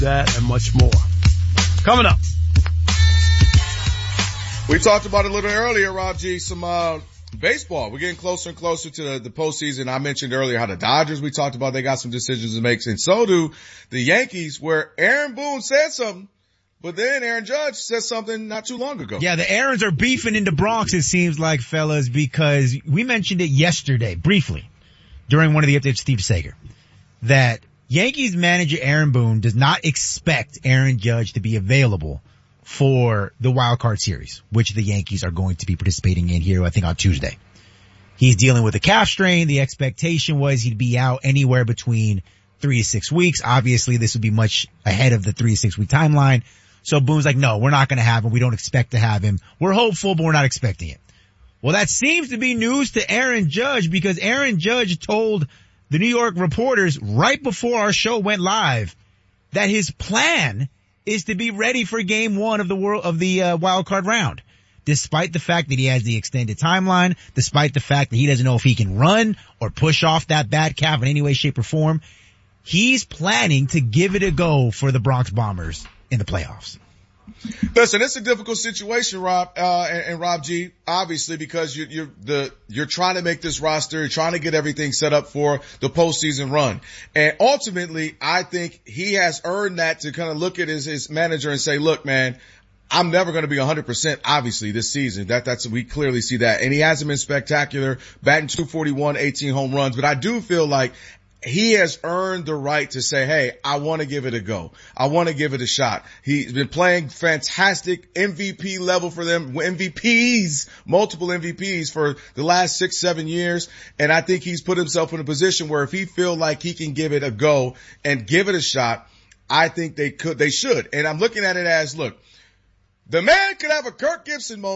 that, and much more. Coming up. We talked about it a little earlier, Rob G, some baseball. We're getting closer and closer to the postseason. I mentioned earlier how the Dodgers, we talked about, they got some decisions to make, and so do the Yankees, where Aaron Boone said something, but then Aaron Judge said something not too long ago. Yeah, the Aarons are beefing in the Bronx, it seems like, fellas, because we mentioned it yesterday, briefly, during one of the updates, Steve Sager, that Yankees manager Aaron Boone does not expect Aaron Judge to be available for the wild card series, which the Yankees are going to be participating in here, I think, on Tuesday. He's dealing with a calf strain. The expectation was he'd be out anywhere between 3 to 6 weeks. Obviously, this would be much ahead of the 3 to 6 week timeline. So Boone's like, no, we're not going to have him. We don't expect to have him. We're hopeful, but we're not expecting it. Well, that seems to be news to Aaron Judge, because Aaron Judge told the New York reporters right before our show went live that his plan is to be ready for game one of the wild card round, despite the fact that he has the extended timeline, despite the fact that he doesn't know if he can run or push off that bad calf in any way, shape, or form. He's planning to give it a go for the Bronx Bombers in the playoffs. Listen, it's a difficult situation, Rob, and Rob G, obviously, because you're trying to make this roster, you're trying to get everything set up for the postseason run. And ultimately, I think he has earned that to kind of look at his manager and say, look, man, I'm never going to be 100% obviously this season. We clearly see that. And he hasn't been spectacular, batting .241, 18 home runs, but I do feel like he has earned the right to say, hey, I want to give it a go. I want to give it a shot. He's been playing fantastic, MVP level for them, multiple MVPs for the last 6-7 years. And I think he's put himself in a position where if he feel like he can give it a go and give it a shot, I think they should. And I'm looking at it as, look, the man could have a Kirk Gibson moment.